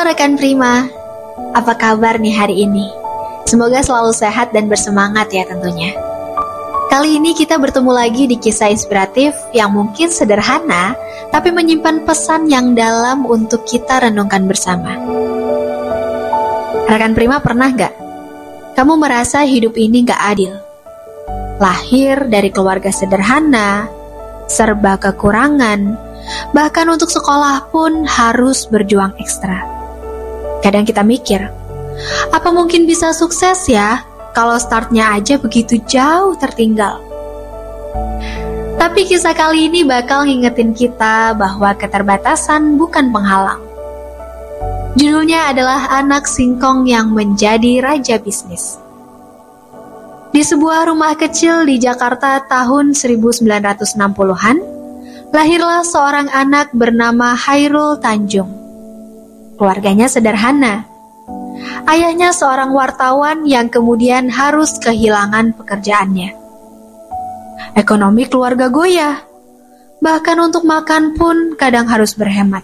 rekan Prima, apa kabar nih hari ini? Semoga selalu sehat dan bersemangat ya tentunya. Kali ini kita bertemu lagi di kisah inspiratif yang mungkin sederhana, tapi menyimpan pesan yang dalam untuk kita renungkan bersama. Rekan Prima, pernah gak kamu merasa hidup ini gak adil? Lahir dari keluarga sederhana, serba kekurangan, bahkan untuk sekolah pun harus berjuang ekstra. Kadang kita mikir, apa mungkin bisa sukses ya kalau startnya aja begitu jauh tertinggal? Tapi kisah kali ini bakal ngingetin kita bahwa keterbatasan bukan penghalang. Judulnya adalah Anak Singkong yang Menjadi Raja Bisnis. Di sebuah rumah kecil di Jakarta tahun 1960-an, lahirlah seorang anak bernama Hairul Tanjung. Keluarganya sederhana. Ayahnya seorang wartawan yang kemudian harus kehilangan pekerjaannya. Ekonomi keluarga goyah. Bahkan untuk makan pun kadang harus berhemat.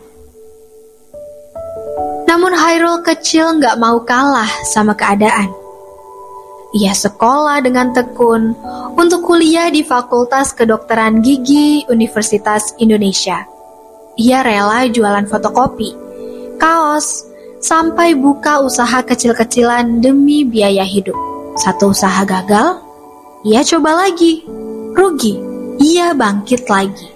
Namun Hairul kecil gak mau kalah sama keadaan. Ia sekolah dengan tekun untuk kuliah di Fakultas Kedokteran Gigi Universitas Indonesia. Ia rela jualan fotokopi, kaos, sampai buka usaha kecil-kecilan demi biaya hidup. Satu usaha gagal, ia coba lagi. Rugi, ia bangkit lagi.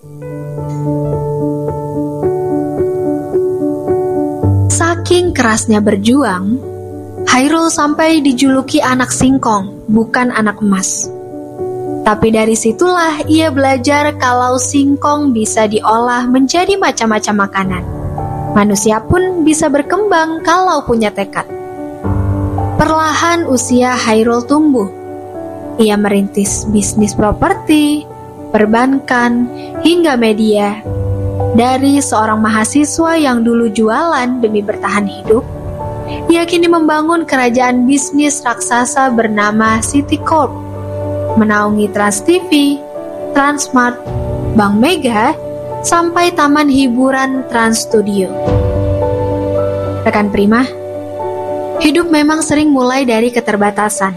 Saking kerasnya berjuang, Hairul sampai dijuluki anak singkong, bukan anak emas. Tapi dari situlah ia belajar kalau singkong bisa diolah menjadi macam-macam makanan. Manusia pun bisa berkembang kalau punya tekad. Perlahan usia Hairul tumbuh. Ia merintis bisnis properti, perbankan, hingga media. Dari seorang mahasiswa yang dulu jualan demi bertahan hidup, ia kini membangun kerajaan bisnis raksasa bernama City Corp, menaungi Trans TV, Transmart, Bank Mega, sampai taman hiburan Trans Studio. Rekan Prima, hidup memang sering mulai dari keterbatasan.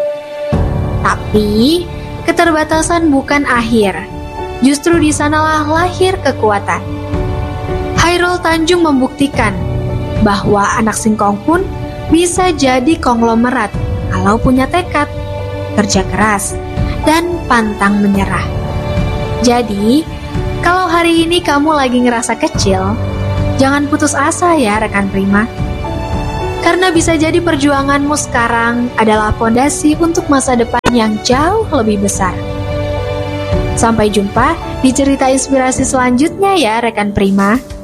Tapi, keterbatasan bukan akhir. Justru di sanalah lahir kekuatan. Hairul Tanjung membuktikan bahwa anak singkong pun bisa jadi konglomerat kalau punya tekad, kerja keras, dan pantang menyerah. Jadi, kalau hari ini kamu lagi ngerasa kecil, jangan putus asa ya rekan Prima. Karena bisa jadi perjuanganmu sekarang adalah fondasi untuk masa depan yang jauh lebih besar. Sampai jumpa di cerita inspirasi selanjutnya ya rekan Prima.